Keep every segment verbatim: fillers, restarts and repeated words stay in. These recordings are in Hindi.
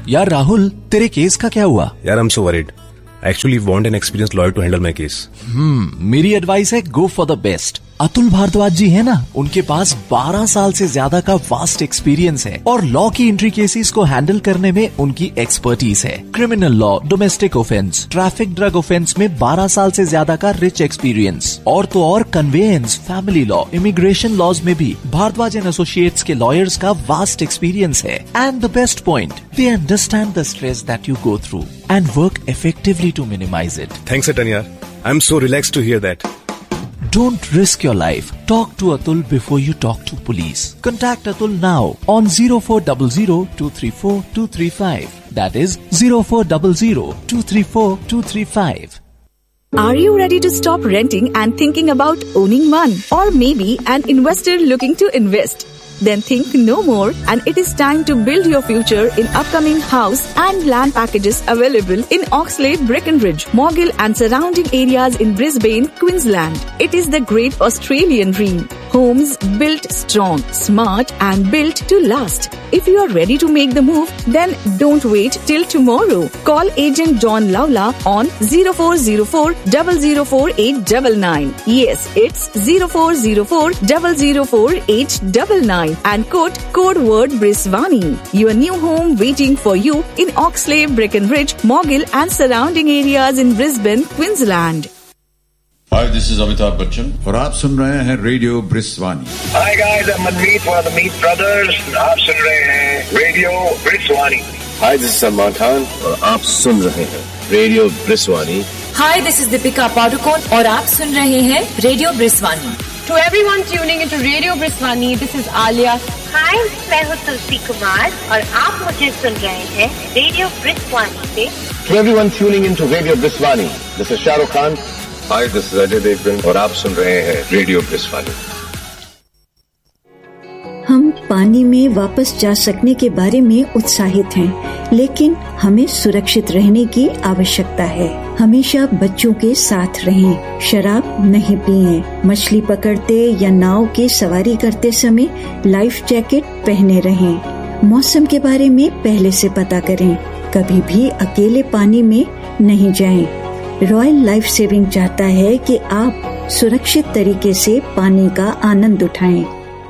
यार राहुल, तेरे केस का क्या हुआ? यार I am so worried. I actually want an experienced lawyer to handle my case. हम्म मेरी एडवाइस है, go for the best. Atul Bhardwaj जी है ना, उनके पास बारह साल से ज्यादा का वास्ट एक्सपीरियंस है और लॉ की इंट्री केसेस को हैंडल करने में उनकी एक्सपर्टीज है. Criminal law, domestic offence, traffic, drug offence में बारह साल से ज्यादा का रिच एक्सपीरियंस. और तो और conveyance, family law, immigration laws में भी भारद्वाज एंड एसोसिएट्स के लॉयर्स का वास्ट एक्सपीरियंस है. And the best point, they understand the stress that you go through and work effectively to minimize it. Thanks, Atanya. I'm so relaxed to hear that. Don't risk your life. Talk to Atul before you talk to police. Contact Atul now on zero four zero zero two three four two three five. That is zero four zero zero two three four two three five. Are you ready to stop renting and thinking about owning one? Or maybe an investor looking to invest? Then think no more, and it is time to build your future in upcoming house and land packages available in Oxlade, Breckenridge, Morgill and surrounding areas in Brisbane, Queensland. It is the great Australian dream. Homes built strong, smart and built to last. If you are ready to make the move, then don't wait till tomorrow. Call agent John Lawla on zero four zero four zero zero four eight nine nine. Yes, it's zero four zero four zero zero four eight nine nine. And quote code word Briswani. Your new home waiting for you in Oxlade, Breckenridge, Morgill and surrounding areas in Brisbane, Queensland. Hi, this is Amitabh Bachchan. और आप सुन रहे हैं radio ब्रिस्वानी. Hi guys, I'm Manmeet for the Meet Brothers. आप सुन रहे हैं radio ब्रिस्वानी. Hi, this is Salman Khan और आप सुन रहे हैं radio ब्रिस्वानी. Hi, this is Deepika Padukone और आप सुन रहे हैं radio ब्रिस्वानी. To everyone tuning into Radio Briswani, this is Alia. Hi, मैं हूँ तुलसी कुमार और आप मुझे सुन रहे हैं रेडियो ब्रिस्वानी से. To everyone tuning into Radio Briswani, this is Shah Rukh Khan. Hi, this is Ajay Devgan और आप सुन रहे हैं रेडियो ब्रिस्वानी. हम पानी में वापस जा सकने के बारे में उत्साहित हैं, लेकिन हमें सुरक्षित रहने की आवश्यकता है. हमेशा बच्चों के साथ रहें, शराब नहीं पिएं, मछली पकड़ते या नाव की सवारी करते समय लाइफ जैकेट पहने रहें. मौसम के बारे में पहले से पता करें, कभी भी अकेले पानी में नहीं जाएं. रॉयल लाइफ सेविंग चाहता है कि आप सुरक्षित तरीके से पानी का आनंद उठाएं.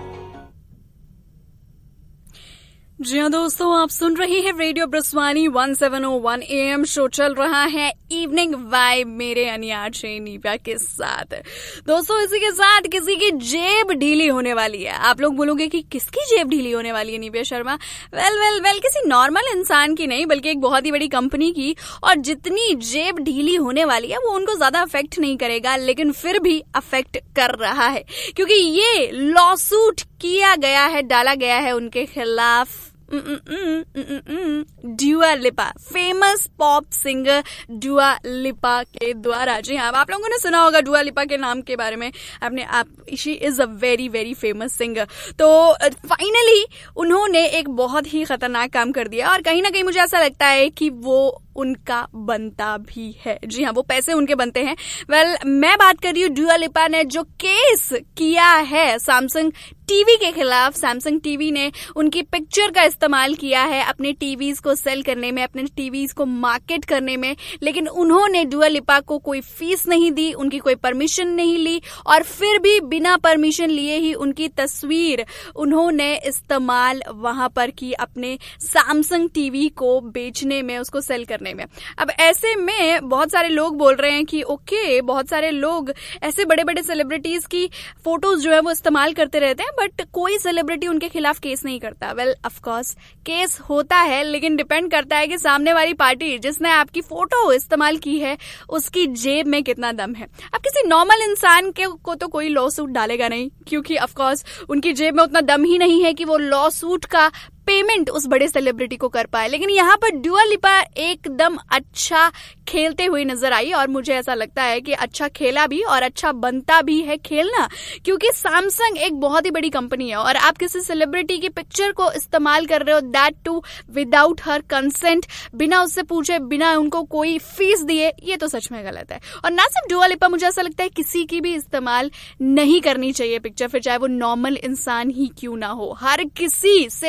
जी हाँ दोस्तों, आप सुन रहे हैं radio ब्रिस्वानी one seven O one A M. Show चल रहा है इवनिंग वाइब मेरे अनियाज नीपा के साथ. दोस्तों, इसी के साथ किसी की जेब ढीली होने वाली है. आप लोग बोलोगे कि किसकी जेब ढीली होने वाली है Nipah Sharma? Well well well किसी नॉर्मल इंसान की नहीं, बल्कि एक बहुत ही बड़ी कंपनी की. और जितनी जेब ढीली होने वाली है वो उनको ज्यादा अफेक्ट नहीं करेगा, लेकिन फिर भी अफेक्ट कर रहा है, क्योंकि ये लॉ सूट किया गया है, डाला गया है उनके खिलाफ. ड्यूआ लिपा, फेमस पॉप सिंगर ड्यूआ लिपा के द्वारा. जी हाँ, आप लोगों ने सुना होगा ड्यूआ लिपा के नाम के बारे में अपने आप. She is a very very famous singer. तो फाइनली उन्होंने एक बहुत ही खतरनाक काम कर दिया, और कहीं ना कहीं मुझे ऐसा लगता है कि वो उनका बनता भी है. जी हाँ, वो पैसे उनके बनते हैं. वेल well, मैं बात कर रही हूँ ड्यूआ लिपा ने जो केस किया है सैमसंग टीवी के खिलाफ. सैमसंग टीवी ने उनकी पिक्चर का इस्तेमाल किया है अपने टीवीज को सेल करने में, अपने टीवीज को मार्केट करने में, लेकिन उन्होंने ड्यूआ लिपा को कोई फीस नहीं दी, उनकी कोई परमिशन नहीं ली, और फिर भी बिना परमिशन लिए ही उनकी तस्वीर उन्होंने इस्तेमाल वहां पर की अपने सैमसंग टीवी को बेचने में, उसको सेल करने में. अब ऐसे में बहुत सारे लोग बोल रहे हैं कि ओके, बहुत सारे लोग ऐसे बड़े बड़े सेलिब्रिटीज की फोटोज जो है वो इस्तेमाल करते रहते हैं, बट कोई सेलिब्रिटी उनके खिलाफ केस नहीं करता. वेल ऑफ कोर्स केस होता है, लेकिन डिपेंड करता है कि सामने वाली पार्टी जिसने आपकी फोटो इस्तेमाल की है उसकी जेब में कितना दम है. अब किसी नॉर्मल इंसान के को तो कोई लॉ सूट डालेगा नहीं, क्योंकि ऑफ कोर्स उनकी जेब में उतना दम ही नहीं है कि वो लॉ सूट का पेमेंट उस बड़े सेलिब्रिटी को कर पाए. लेकिन यहाँ पर ड्यूआ लिपा एकदम अच्छा खेलते हुए नजर आई, और मुझे ऐसा लगता है कि अच्छा खेला भी और अच्छा बनता भी है खेलना, क्योंकि सैमसंग एक बहुत ही बड़ी कंपनी है, और आप किसी सेलिब्रिटी की पिक्चर को इस्तेमाल कर रहे हो, that to without her consent, बिना उससे पूछे, बिना उनको कोई फीस दिए, ये तो सच में गलत है. और ना सिर्फ ड्यूआ लिपा, मुझे ऐसा लगता है किसी की भी इस्तेमाल नहीं करनी चाहिए पिक्चर, फिर चाहे वो नॉर्मल इंसान ही क्यों ना हो. हर किसी से उनका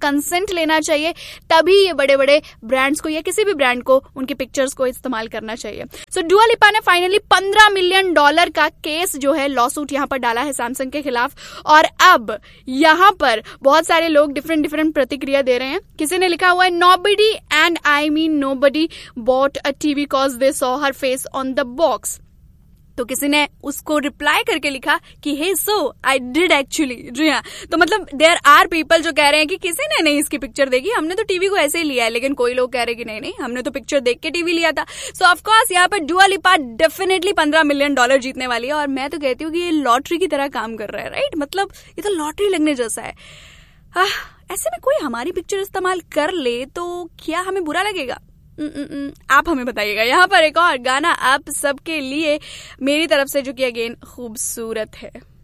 कंसेंट लेना चाहिए, तभी ये बड़े बड़े ब्रांड्स को या किसी भी ब्रांड को उनकी पिक्चर्स को इस्तेमाल करना चाहिए। सो डुआ लिपा ने फाइनली पंद्रह मिलियन डॉलर का केस जो है लॉ सूट यहाँ पर डाला है सैमसंग के खिलाफ, और अब यहाँ पर बहुत सारे लोग डिफरेंट डिफरेंट प्रतिक्रिया दे रहे हैं। किसी ने लिखा हुआ है nobody and I mean nobody bought a TV cause they saw her face on the box. तो किसी ने उसको रिप्लाई करके लिखा कि हे सो आई डिड एक्चुअली। जी हाँ, तो मतलब देयर आर पीपल जो कह रहे हैं कि किसी ने नहीं इसकी पिक्चर देखी, हमने तो टीवी को ऐसे ही लिया है, लेकिन कोई लोग कह रहे हैं कि नहीं नहीं हमने तो पिक्चर देख के टीवी लिया था। सो ऑफ कोर्स यहाँ पर डुआ लिपा डेफिनेटली पंद्रह मिलियन डॉलर जीतने वाली है, और मैं तो कहती हूँ कि ये लॉटरी की तरह काम कर रहा है, राइट? मतलब ये तो लॉटरी लगने जैसा है। आ, ऐसे में कोई हमारी पिक्चर इस्तेमाल कर ले तो क्या हमें बुरा लगेगा? आप हमें बताइएगा। यहाँ पर एक और गाना आप सबके लिए मेरी तरफ से जो कि अगेन खूबसूरत है।